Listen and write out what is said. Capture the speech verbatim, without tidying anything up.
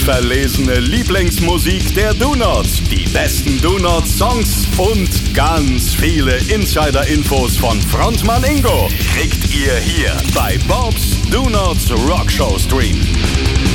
handverlesene Lieblingsmusik der Donuts, die besten Donut-Songs und ganz viele Insider-Infos von Frontmann Ingo kriegt ihr hier bei Bob's Donuts Rockshow Stream.